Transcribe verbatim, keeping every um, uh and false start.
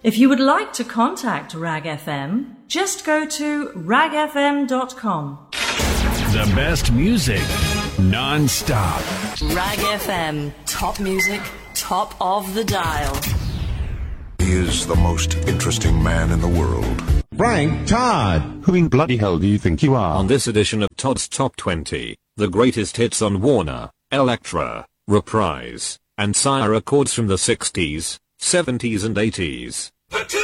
If you would like to contact Rag F M, just go to rag f m dot com. The best music, non-stop. Rag F M, top music, top of the dial. He is the most interesting man in the world. Frank Todd. Who in bloody hell do you think you are? On this edition of Todd's Top twenty, the greatest hits on Warner, Elektra, Reprise, and Sire Records from the sixties, seventies and eighties.